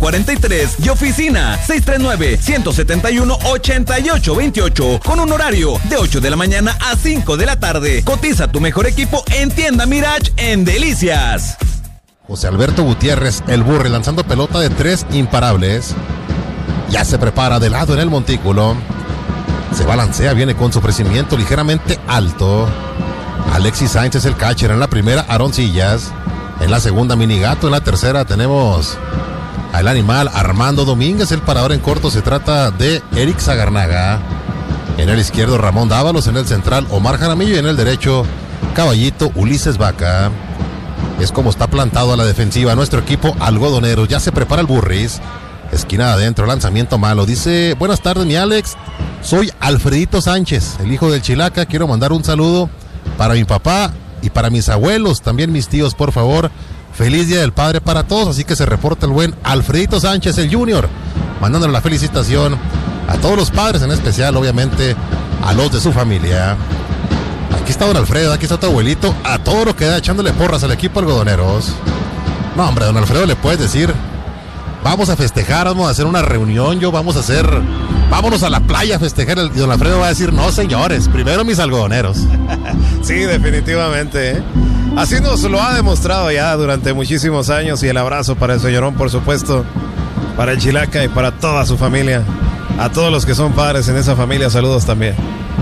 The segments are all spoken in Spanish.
43 y oficina 639-171-8828 con un horario de 8 de la mañana a 5 de la tarde. Cotiza tu mejor equipo en Tienda Mirage en Delicias. José Alberto Gutiérrez, el Burri, lanzando pelota de 3 imparables. Ya se prepara de lado en el montículo. Se balancea, viene con su ofrecimiento ligeramente alto. Alexis Sánchez, el catcher. En la primera, Aaron Sillas. En la segunda, Minigato. En la tercera tenemos al animal Armando Domínguez. El parador en corto se trata de Eric Zagarnaga. En el izquierdo, Ramón Dávalos. En el central, Omar Jaramillo. Y en el derecho, Caballito Ulises Vaca. Es como está plantado a la defensiva nuestro equipo algodonero. Ya se prepara el Burris. Esquina adentro, lanzamiento malo. Dice: buenas tardes, mi Alex. Soy Alfredito Sánchez, el hijo del Chilaca. Quiero mandar un saludo para mi papá y para mis abuelos, también mis tíos, por favor. Feliz Día del Padre para todos. Así que se reporta el buen Alfredito Sánchez, el Junior, mandándole la felicitación a todos los padres, en especial, obviamente, a los de su familia. Aquí está don Alfredo, aquí está tu abuelito, a todo lo que da, echándole porras al equipo algodoneros. No, hombre, don Alfredo, le puedes decir: vamos a festejar, vamos a hacer una reunión, vámonos a la playa a festejar. Y don Alfredo va a decir: no, señores, primero mis algodoneros. Sí, definitivamente, ¿eh? Así nos lo ha demostrado ya durante muchísimos años. Y el abrazo para el señorón, por supuesto, para el Chilaca y para toda su familia. A todos los que son padres en esa familia, saludos también.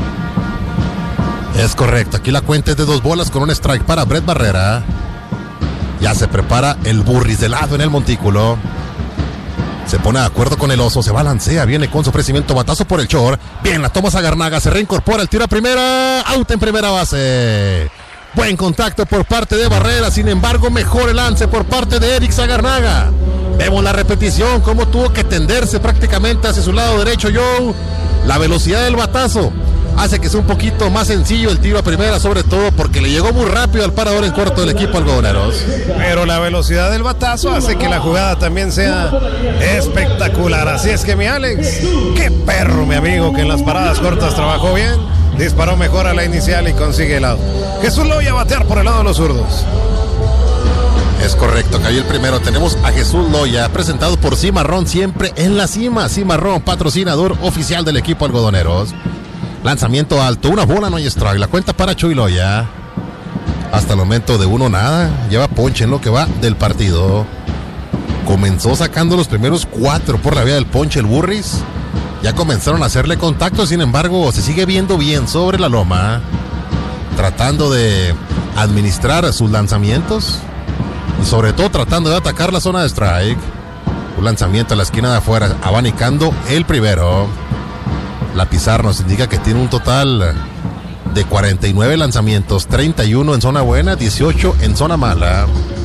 Es correcto, aquí la cuenta es de 2 bolas con un strike para Brett Barrera. Ya se prepara el Burris de lado en el montículo. Se pone de acuerdo con el oso, se balancea, viene con su ofrecimiento, batazo por el short. Bien, la toma Zagarnaga, se reincorpora, el tiro a primera, out en primera base. Buen contacto por parte de Barrera, sin embargo, mejor el lance por parte de Eric Zagarnaga. Vemos la repetición, cómo tuvo que tenderse prácticamente hacia su lado derecho, Joe. La velocidad del batazo hace que sea un poquito más sencillo el tiro a primera, sobre todo porque le llegó muy rápido al parador en corto del equipo algodoneros. Pero la velocidad del batazo hace que la jugada también sea espectacular. Así es que, mi Alex, qué perro, mi amigo, que en las paradas cortas trabajó bien, disparó mejor a la inicial y consigue el out. Jesús Loya a batear por el lado de los zurdos. Es correcto, cayó el primero. Tenemos a Jesús Loya, presentado por Cimarrón, siempre en la cima. Cimarrón, patrocinador oficial del equipo algodoneros. Lanzamiento alto, 1 bola, no hay strike. La cuenta para Chuy Loya. Hasta el momento de 1 nada. Lleva ponche en lo que va del partido. Comenzó sacando los primeros 4 por la vía del ponche el Burris. Ya comenzaron a hacerle contacto, sin embargo, se sigue viendo bien sobre la loma. Tratando de administrar sus lanzamientos. Y sobre todo tratando de atacar la zona de strike. Un lanzamiento a la esquina de afuera, abanicando el primero. La pizarra nos indica que tiene un total de 49 lanzamientos, 31 en zona buena, 18 en zona mala.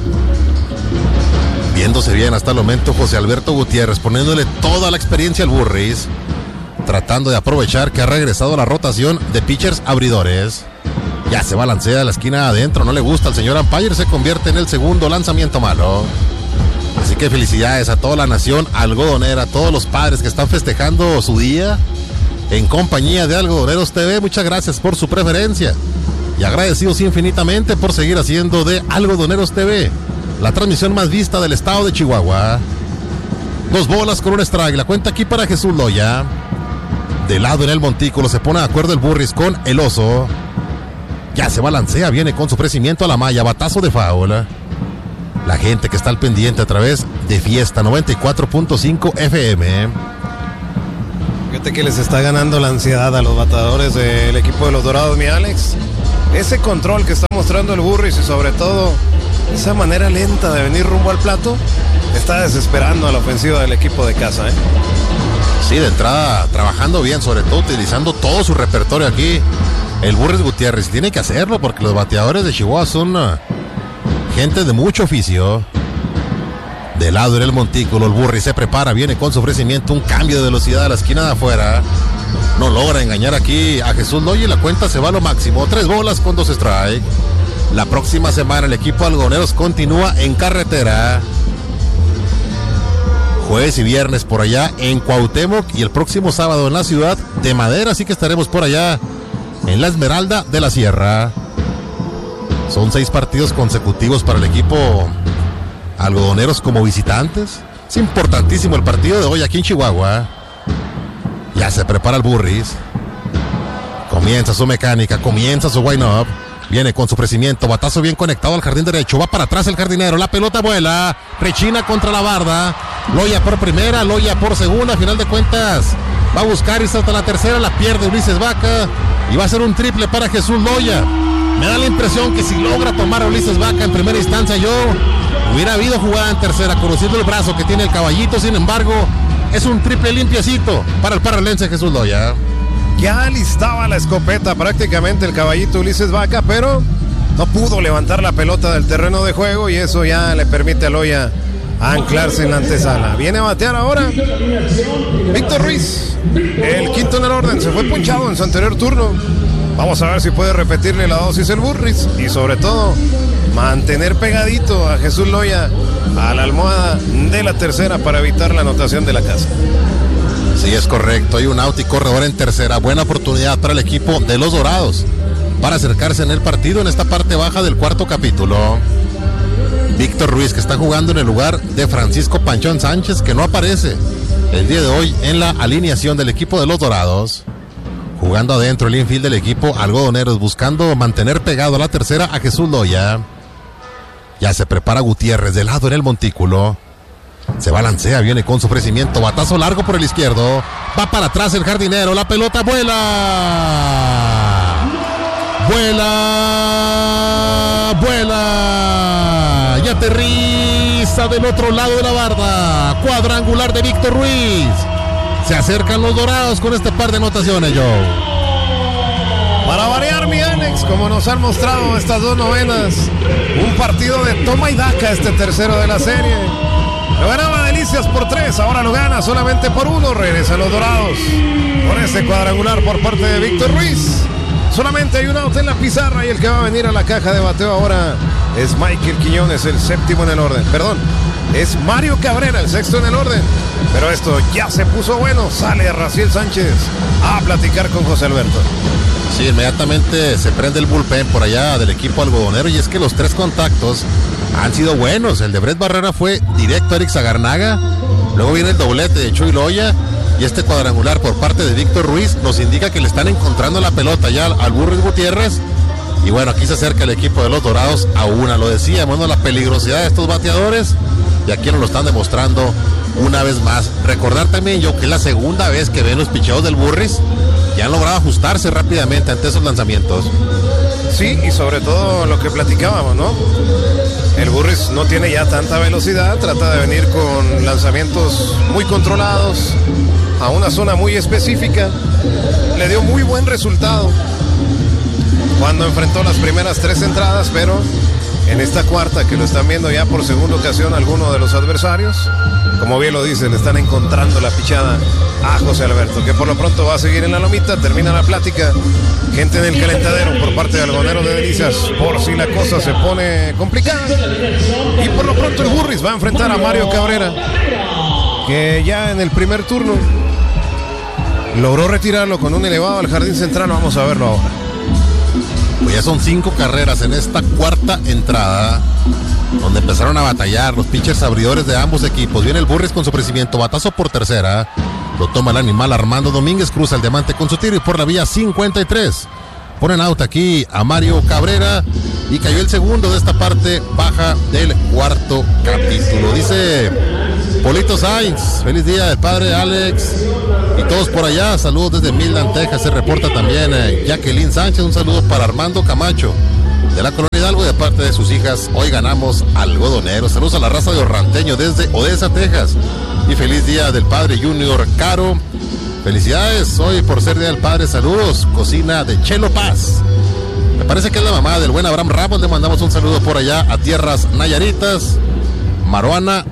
Viéndose bien hasta el momento José Alberto Gutiérrez, poniéndole toda la experiencia al Burris, tratando de aprovechar que ha regresado a la rotación de pitchers abridores. Ya se balancea a la esquina adentro, no le gusta al señor umpire, se convierte en el segundo lanzamiento malo. Así que felicidades a toda la nación algodonera, a todos los padres que están festejando su día en compañía de Algodoneros TV. Muchas gracias por su preferencia y agradecidos infinitamente por seguir haciendo de Algodoneros TV la transmisión más vista del estado de Chihuahua. 2 bolas con un strike, la cuenta aquí para Jesús Loya. De lado en el montículo se pone de acuerdo el Burris con el oso. Ya se balancea, viene con su ofrecimiento a la malla, batazo de foul. La gente que está al pendiente a través de Fiesta 94.5 FM. Fíjate que les está ganando la ansiedad a los bateadores del equipo de los Dorados, mi Alex. Ese control que está mostrando el Burris y sobre todo esa manera lenta de venir rumbo al plato está desesperando a la ofensiva del equipo de casa, ¿eh? Sí, de entrada trabajando bien, sobre todo utilizando todo su repertorio aquí el Burris Gutiérrez. Tiene que hacerlo porque los bateadores de Chihuahua son gente de mucho oficio. De lado en el montículo, el Burris se prepara, viene con su ofrecimiento, un cambio de velocidad a la esquina de afuera. No logra engañar aquí a Jesús Loya y la cuenta se va a lo máximo. 3 bolas con 2 strikes. La próxima semana el equipo algodoneros continúa en carretera. Jueves y viernes por allá en Cuauhtémoc y el próximo sábado en la ciudad de Madera. Así que estaremos por allá en la Esmeralda de la Sierra. Son 6 partidos consecutivos para el equipo algodoneros como visitantes. Es importantísimo el partido de hoy aquí en Chihuahua. Ya se prepara el Burris. Comienza su mecánica, comienza su wind-up. Viene con su crecimiento, batazo bien conectado al jardín derecho. Va para atrás el jardinero, la pelota vuela. Rechina contra la barda. Loya por primera, Loya por segunda. A final de cuentas va a buscar y salta la tercera. La pierde Ulises Vaca. Y va a ser un triple para Jesús Loya. Me da la impresión que si logra tomar a Ulises Vaca en primera instancia, hubiera habido jugada en tercera, conociendo el brazo que tiene el caballito. Sin embargo, es un triple limpiecito para el parralense Jesús Loya. Ya listaba la escopeta prácticamente el caballito Ulises Vaca, pero no pudo levantar la pelota del terreno de juego y eso ya le permite a Loya anclarse en la antesala. Viene a batear ahora Víctor Ruiz, el quinto en el orden. Se fue ponchado en su anterior turno. Vamos a ver si puede repetirle la dosis el Burris y sobre todo mantener pegadito a Jesús Loya a la almohada de la tercera para evitar la anotación de la casa. Sí, es correcto. Hay un out y corredor en tercera. Buena oportunidad para el equipo de los Dorados para acercarse en el partido en esta parte baja del cuarto capítulo. Víctor Ruiz, que está jugando en el lugar de Francisco Panchón Sánchez, que no aparece el día de hoy en la alineación del equipo de los Dorados. Jugando adentro el infield del equipo Algodoneros, buscando mantener pegado a la tercera a Jesús Loya. Ya se prepara Gutiérrez de lado en el montículo. Se balancea, viene con su ofrecimiento. Batazo largo por el izquierdo. Va para atrás el jardinero. La pelota vuela. Vuela. Y aterriza del otro lado de la barda. Cuadrangular de Víctor Ruiz. Se acercan los Dorados con este par de anotaciones, Joe. Para variar, mi Alex, como nos han mostrado estas dos novenas, un partido de toma y daca este tercero de la serie. Lo ganaba Delicias por 3, ahora lo gana solamente por 1. Regresa a los Dorados con este cuadrangular por parte de Víctor Ruiz. Solamente hay un out en la pizarra y el que va a venir a la caja de bateo ahora es Michael Quiñones, el séptimo en el orden. Perdón, es Mario Cabrera, el sexto en el orden. Pero esto ya se puso bueno. Sale Raciel Sánchez a platicar con José Alberto. Sí, inmediatamente se prende el bullpen por allá del equipo algodonero y es que los 3 contactos han sido buenos. El de Brett Barrera fue directo a Eric Zagarnaga. Luego viene el doblete de Chuy Loya. Y este cuadrangular por parte de Víctor Ruiz nos indica que le están encontrando la pelota ya al Burris Gutiérrez. Y bueno, aquí se acerca el equipo de los Dorados a una. Lo decíamos, ¿no? La peligrosidad de estos bateadores. Y aquí nos lo están demostrando una vez más. Recordar también yo que es la segunda vez que ven los picheos del Burris y han logrado ajustarse rápidamente ante esos lanzamientos. Sí, y sobre todo lo que platicábamos, ¿no? El Burris no tiene ya tanta velocidad, trata de venir con lanzamientos muy controlados a una zona muy específica. Le dio muy buen resultado cuando enfrentó las primeras 3 entradas, pero en esta cuarta, que lo están viendo ya por segunda ocasión algunos de los adversarios, como bien lo dice, le están encontrando la pichada a José Alberto, que por lo pronto va a seguir en la lomita. Termina la plática, gente en el calentadero por parte de Algodoneros de Delicias, por si la cosa se pone complicada. Y por lo pronto el Burris va a enfrentar a Mario Cabrera, que ya en el primer turno logró retirarlo con un elevado al jardín central. Vamos a verlo ahora. Pues ya son 5 carreras en esta cuarta entrada, donde empezaron a batallar los pitchers abridores de ambos equipos. Viene el Burris con su crecimiento, batazo por tercera, lo toma el animal Armando Domínguez, cruza el diamante con su tiro y por la vía 53 ponen out aquí a Mario Cabrera y cayó el segundo de esta parte baja del cuarto capítulo. Dice Polito Sainz, feliz día del padre Alex y todos por allá, saludos desde Midland, Texas. Se reporta también Jacqueline Sánchez, un saludo para Armando Camacho de la Colonia Hidalgo de parte de sus hijas. Hoy ganamos algodoneros. Saludos a la raza de Orranteño desde Odessa, Texas. Y feliz día del padre Junior Caro. Felicidades hoy por ser día del padre. Saludos, cocina de Chelo Paz. Me parece que es la mamá del buen Abraham Ramos. Le mandamos un saludo por allá a tierras nayaritas. Maruana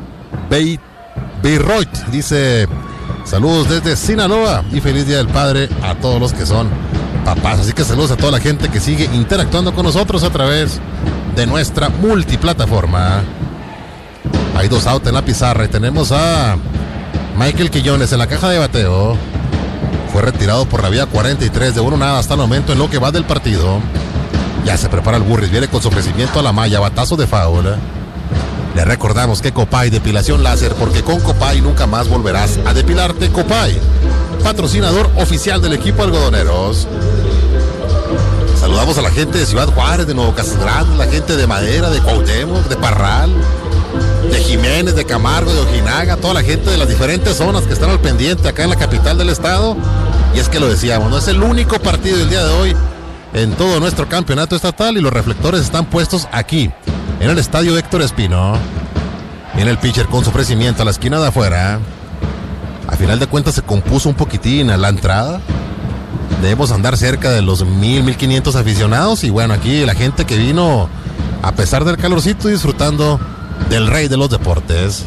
Beiroit dice saludos desde Sinaloa y feliz día del padre a todos los que son papás. Así que saludos a toda la gente que sigue interactuando con nosotros a través de nuestra multiplataforma. Hay 2 outs en la pizarra y tenemos a Michael Quiñones en la caja de bateo. Fue retirado por la vía 43 de 1-0 hasta el momento en lo que va del partido. Ya se prepara el Burris, viene con su ofrecimiento a la malla, batazo de foul. Le recordamos que Copay Depilación Láser, porque con Copay nunca más volverás a depilarte. Copay, patrocinador oficial del equipo Algodoneros. Saludamos a la gente de Ciudad Juárez, de Nuevo Casas Grandes, la gente de Madera, de Cuauhtémoc, de Parral, de Jiménez, de Camargo, de Ojinaga, toda la gente de las diferentes zonas que están al pendiente acá en la capital del estado. Y es que lo decíamos, no es el único partido del día de hoy en todo nuestro campeonato estatal, y los reflectores están puestos aquí, en el estadio Héctor Espino. Viene el pitcher con su ofrecimiento a la esquina de afuera. A final de cuentas se compuso un poquitín a la entrada. Debemos andar cerca de los 1,500 aficionados. Y bueno, aquí la gente que vino a pesar del calorcito disfrutando del rey de los deportes.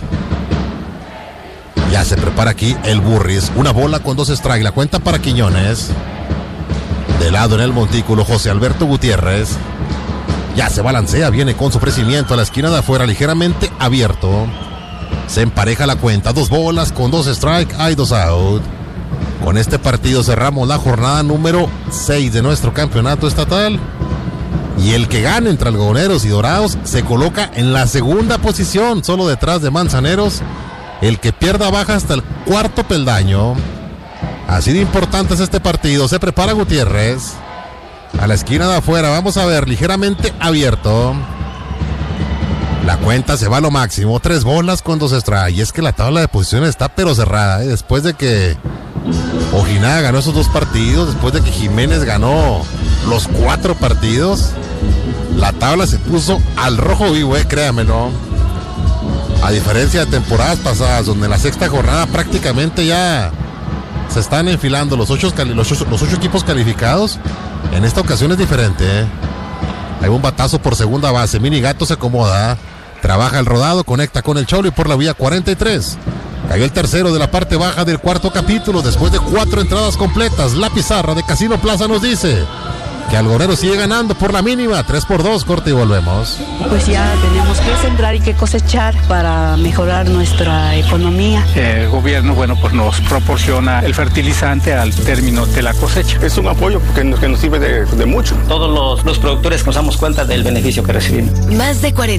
Ya se prepara aquí el Burris. Una bola con 2 strikes. La cuenta para Quiñones. De lado en el montículo, José Alberto Gutiérrez. Ya se balancea, viene con su ofrecimiento a la esquina de afuera, ligeramente abierto. Se empareja la cuenta, 2 bolas con 2 strikes, hay 2 out. Con este partido cerramos la jornada número 6 de nuestro campeonato estatal. Y el que gane entre Algodoneros y Dorados se coloca en la segunda posición, solo detrás de Manzaneros. El que pierda baja hasta el 4º peldaño. Así de importante es este partido. Se prepara Gutiérrez a la esquina de afuera. Vamos a ver, ligeramente abierto. La cuenta se va a lo máximo. 3 bolas con 2 strikes. Y es que la tabla de posiciones está pero cerrada, ¿eh? Después de que Ojinaga ganó esos 2 partidos, después de que Jiménez ganó los 4 partidos, la tabla se puso al rojo vivo, créamelo. A diferencia de temporadas pasadas, donde en la 6ª jornada prácticamente ya se están enfilando los 8 equipos calificados. En esta ocasión es diferente, ¿eh? Hay un batazo por segunda base. Minigato se acomoda, trabaja el rodado, conecta con el Cholo y por la vía 43. Cayó el tercero de la parte baja del 4º capítulo después de 4 entradas completas. La pizarra de Casino Plaza nos dice que Algodoneros sigue ganando por la mínima, 3-2, corte y volvemos. Pues ya tenemos que sembrar y que cosechar para mejorar nuestra economía. El gobierno, bueno, pues nos proporciona el fertilizante al término de la cosecha. Es un apoyo que nos sirve de mucho. Todos los productores nos damos cuenta del beneficio que recibimos. Más de 40